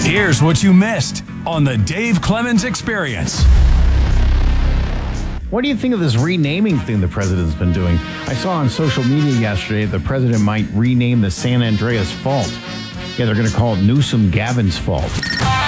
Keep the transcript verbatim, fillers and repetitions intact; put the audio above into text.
Here's what you missed on the Dave Clemens Experience. What do you think of this renaming thing the president's been doing? I saw on social media yesterday the president might rename the San Andreas Fault. Yeah, they're going to call it Newsom Gavin's Fault.